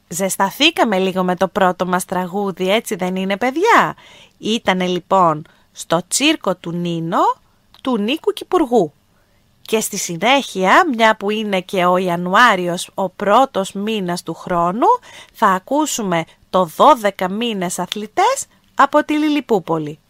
Ζεσταθήκαμε λίγο με το πρώτο μας τραγούδι, έτσι δεν είναι παιδιά? Ήτανε λοιπόν στο τσίρκο του Νίνο, του Νίκου Κυπουργού. Και στη συνέχεια, μια που είναι και ο Ιανουάριος ο πρώτος μήνας του χρόνου, θα ακούσουμε το 12 μήνες αθλητές από τη Λιλιπούπολη.